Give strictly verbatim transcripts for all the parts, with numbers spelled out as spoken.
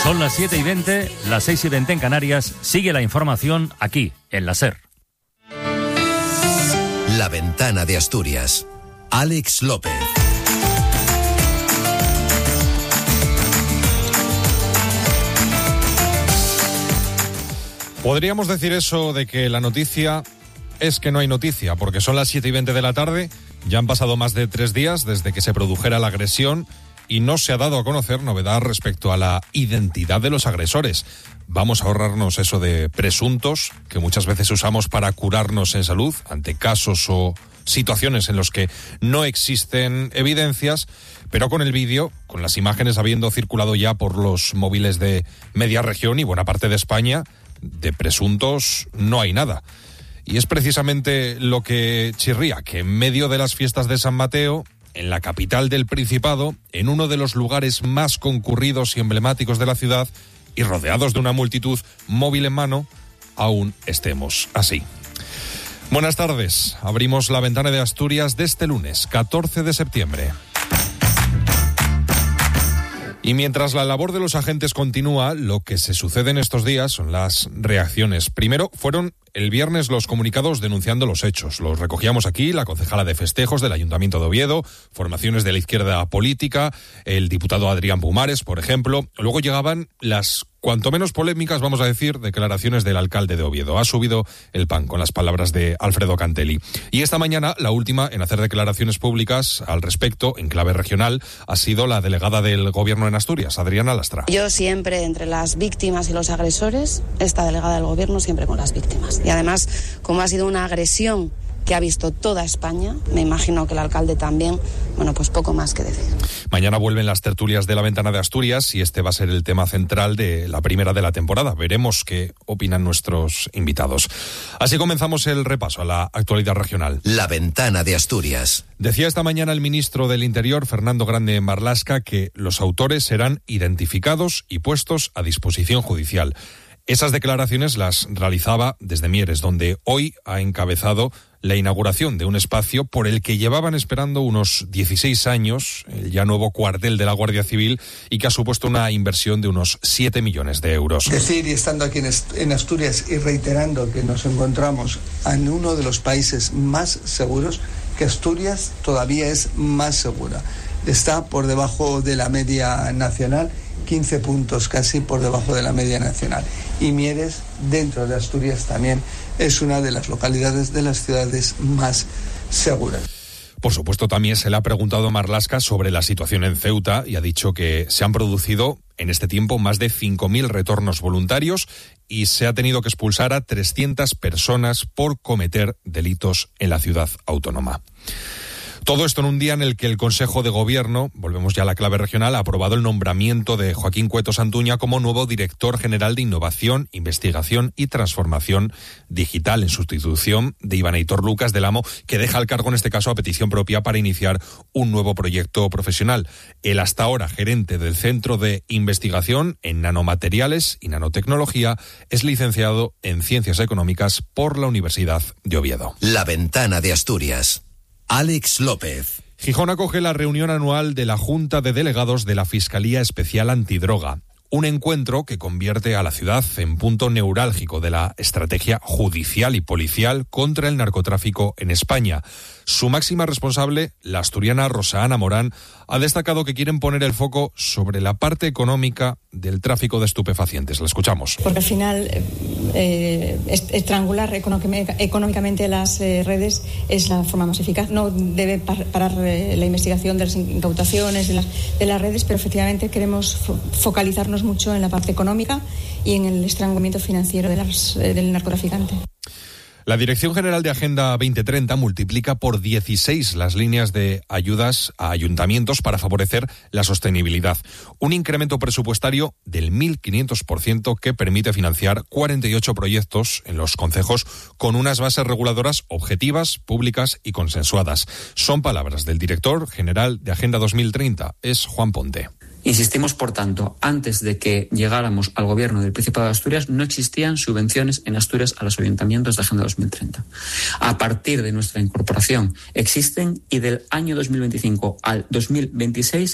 Son las siete y veinte, las seis y veinte en Canarias. Sigue la información aquí, en la SER. La Ventana de Asturias. Alex López. Podríamos decir eso de que la noticia es que no hay noticia, porque son las siete y veinte de la tarde, ya han pasado más de tres días desde que se produjera la agresión y no se ha dado a conocer novedad respecto a la identidad de los agresores. Vamos a ahorrarnos eso de presuntos, que muchas veces usamos para curarnos en salud ante casos o situaciones en los que no existen evidencias, pero con el vídeo, con las imágenes habiendo circulado ya por los móviles de media región y buena parte de España, de presuntos no hay nada. Y es precisamente lo que chirría, que en medio de las fiestas de San Mateo, en la capital del Principado, en uno de los lugares más concurridos y emblemáticos de la ciudad, y rodeados de una multitud móvil en mano, aún estemos así. Buenas tardes. Abrimos la ventana de Asturias de este lunes, catorce de septiembre. Y mientras la labor de los agentes continúa, lo que se sucede en estos días son las reacciones. Primero fueron el viernes los comunicados denunciando los hechos. Los recogíamos aquí, la concejala de festejos del Ayuntamiento de Oviedo, formaciones de la izquierda política, el diputado Adrián Pumares, por ejemplo. Luego llegaban las cuanto menos polémicas, vamos a decir, declaraciones del alcalde de Oviedo. Ha subido el pan con las palabras de Alfredo Cantelli. Y esta mañana, la última en hacer declaraciones públicas al respecto, en clave regional, ha sido la delegada del Gobierno en Asturias, Adriana Lastra. Yo siempre entre las víctimas y los agresores, esta delegada del Gobierno siempre con las víctimas. Y además, como ha sido una agresión que ha visto toda España, me imagino que el alcalde también, bueno, pues poco más que decir. Mañana vuelven las tertulias de la Ventana de Asturias y este va a ser el tema central de la primera de la temporada. Veremos qué opinan nuestros invitados. Así comenzamos el repaso a la actualidad regional. La Ventana de Asturias. Decía esta mañana el ministro del Interior, Fernando Grande Marlaska, que los autores serán identificados y puestos a disposición judicial. Esas declaraciones las realizaba desde Mieres, donde hoy ha encabezado la inauguración de un espacio por el que llevaban esperando unos dieciséis años, el ya nuevo cuartel de la Guardia Civil, y que ha supuesto una inversión de unos siete millones de euros. Decir, y estando aquí en Asturias y reiterando que nos encontramos en uno de los países más seguros, que Asturias todavía es más segura. Está por debajo de la media nacional, quince puntos casi por debajo de la media nacional. Y Mieres, dentro de Asturias, también es una de las localidades de las ciudades más seguras. Por supuesto, también se le ha preguntado a Marlaska sobre la situación en Ceuta y ha dicho que se han producido en este tiempo más de cinco mil retornos voluntarios y se ha tenido que expulsar a trescientas personas por cometer delitos en la ciudad autónoma. Todo esto en un día en el que el Consejo de Gobierno, volvemos ya a la clave regional, ha aprobado el nombramiento de Joaquín Cueto Santuña como nuevo director general de Innovación, Investigación y Transformación Digital, en sustitución de Iván Aitor Lucas del Amo, que deja el cargo en este caso a petición propia para iniciar un nuevo proyecto profesional. El hasta ahora gerente del Centro de Investigación en Nanomateriales y Nanotecnología es licenciado en Ciencias Económicas por la Universidad de Oviedo. La Ventana de Asturias. Alex López. Gijón acoge la reunión anual de la Junta de Delegados de la Fiscalía Especial Antidroga. Un encuentro que convierte a la ciudad en punto neurálgico de la estrategia judicial y policial contra el narcotráfico en España. Su máxima responsable, la asturiana Rosa Ana Morán, ha destacado que quieren poner el foco sobre la parte económica del tráfico de estupefacientes. La escuchamos. Porque al final eh, estrangular económicamente las eh, redes es la forma más eficaz. No debe par parar eh, la investigación de las incautaciones de las, de las redes, pero efectivamente queremos fo focalizarnos mucho en la parte económica y en el estrangulamiento financiero de las, eh, del narcotraficante. La Dirección General de Agenda veinte treinta multiplica por dieciséis las líneas de ayudas a ayuntamientos para favorecer la sostenibilidad. Un incremento presupuestario del mil quinientos por ciento que permite financiar cuarenta y ocho proyectos en los concejos con unas bases reguladoras objetivas, públicas y consensuadas. Son palabras del director general de Agenda dos mil treinta, es Juan Ponte. Insistimos, por tanto, antes de que llegáramos al gobierno del Principado de Asturias, no existían subvenciones en Asturias a los ayuntamientos de Agenda dos mil treinta. A partir de nuestra incorporación existen y del año dos mil veinticinco al dos mil veintiséis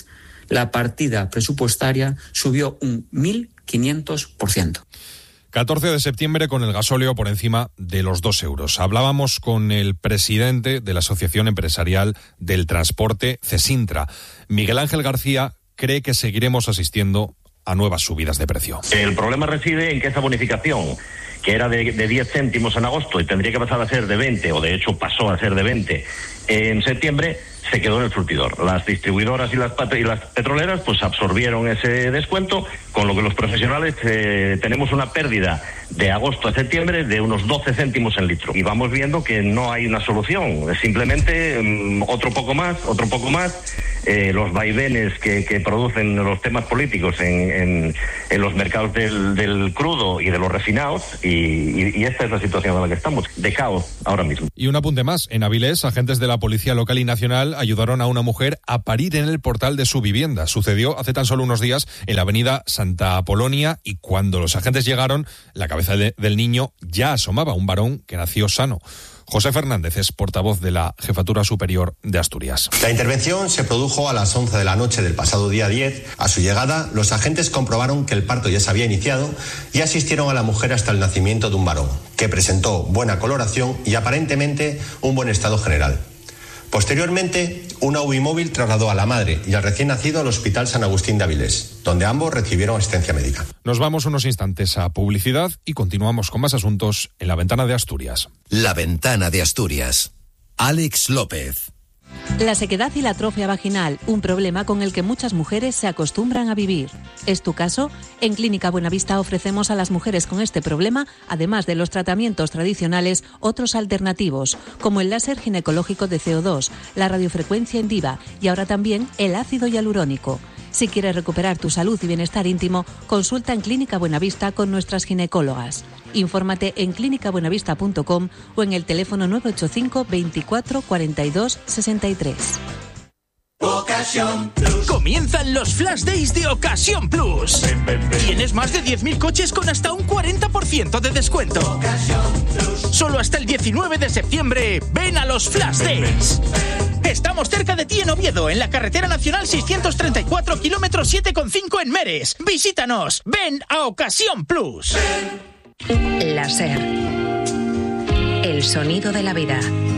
la partida presupuestaria subió un mil quinientos por ciento. catorce de septiembre con el gasóleo por encima de los dos euros. Hablábamos con el presidente de la Asociación Empresarial del Transporte, CESINTRA. Miguel Ángel García cree que seguiremos asistiendo a nuevas subidas de precio. El problema reside en que esa bonificación, que era de, de diez céntimos en agosto y tendría que pasar a ser de veinte, o de hecho pasó a ser de veinte en septiembre, se quedó en el surtidor. Las distribuidoras y las, y las petroleras pues absorbieron ese descuento, con lo que los profesionales eh, tenemos una pérdida de agosto a septiembre de unos doce céntimos en litro. Y vamos viendo que no hay una solución, es simplemente um, otro poco más, otro poco más, eh, los vaivenes que, que producen los temas políticos en, en, en los mercados del, del crudo y de los refinados, y, y, y esta es la situación en la que estamos, de caos ahora mismo. Y un apunte más, en Avilés, agentes de la Policía Local y Nacional ayudaron a una mujer a parir en el portal de su vivienda. Sucedió hace tan solo unos días en la avenida Santa Apolonia, y cuando los agentes llegaron, la cabeza de, del niño ya asomaba, un varón que nació sano. José Fernández es portavoz de la Jefatura Superior de Asturias. La intervención se produjo a las once de la noche del pasado día diez. A su llegada, los agentes comprobaron que el parto ya se había iniciado y asistieron a la mujer hasta el nacimiento de un varón, que presentó buena coloración y aparentemente un buen estado general. Posteriormente, una U B I móvil trasladó a la madre y al recién nacido al Hospital San Agustín de Avilés, donde ambos recibieron asistencia médica. Nos vamos unos instantes a publicidad y continuamos con más asuntos en La Ventana de Asturias. La Ventana de Asturias. Alex López. La sequedad y la atrofia vaginal, un problema con el que muchas mujeres se acostumbran a vivir. ¿Es tu caso? En Clínica Buenavista ofrecemos a las mujeres con este problema, además de los tratamientos tradicionales, otros alternativos, como el láser ginecológico de C O dos, la radiofrecuencia Indiva y ahora también el ácido hialurónico. Si quieres recuperar tu salud y bienestar íntimo, consulta en Clínica Buenavista con nuestras ginecólogas. Infórmate en clínica buenavista punto com o en el teléfono nueve ocho cinco, veinticuatro, cuarenta y dos, sesenta y tres. Ocasión Plus. Comienzan los Flash Days de Ocasión Plus. Ven, ven, ven. Tienes más de diez mil coches con hasta un cuarenta por ciento de descuento. Ocasión Plus. Solo hasta el diecinueve de septiembre. Ven a los Flash Days. Ven, ven. Estamos cerca de ti en Oviedo, en la carretera nacional seiscientos treinta y cuatro, kilómetro siete coma cinco en Meres. Visítanos. Ven a Ocasión Plus. Láser. El sonido de la vida.